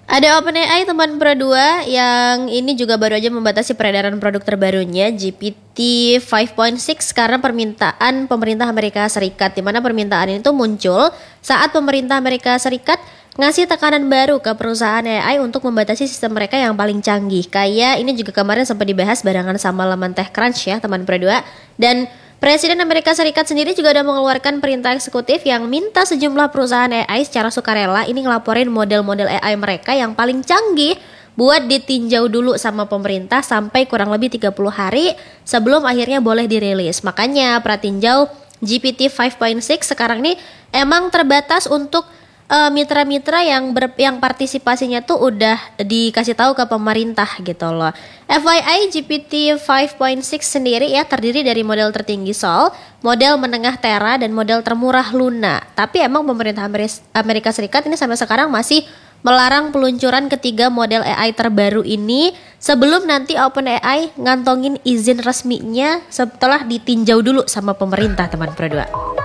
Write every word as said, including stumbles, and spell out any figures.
Ada OpenAI teman Pro dua yang ini juga baru aja membatasi peredaran produk terbarunya G P T lima titik enam karena permintaan pemerintah Amerika Serikat, di mana permintaan itu muncul saat pemerintah Amerika Serikat ngasih tekanan baru ke perusahaan A I untuk membatasi sistem mereka yang paling canggih. Kayak ini juga kemarin sempat dibahas barengan sama laman TechCrunch ya teman Pro dua. Dan Presiden Amerika Serikat sendiri juga udah mengeluarkan perintah eksekutif yang minta sejumlah perusahaan A I secara sukarela ini ngelaporin model-model A I mereka yang paling canggih buat ditinjau dulu sama pemerintah sampai kurang lebih tiga puluh hari sebelum akhirnya boleh dirilis. Makanya pratinjau G P T lima titik enam sekarang ini emang terbatas untuk uh, mitra-mitra yang ber, yang partisipasinya tuh udah dikasih tahu ke pemerintah gitu loh. F Y I G P T lima titik enam sendiri ya terdiri dari model tertinggi Sol, model menengah Terra, dan model termurah Luna. Tapi emang pemerintah Amerika Serikat ini sampai sekarang masih melarang peluncuran ketiga model A I terbaru ini sebelum nanti OpenAI ngantongin izin resminya setelah ditinjau dulu sama pemerintah teman Pro dua.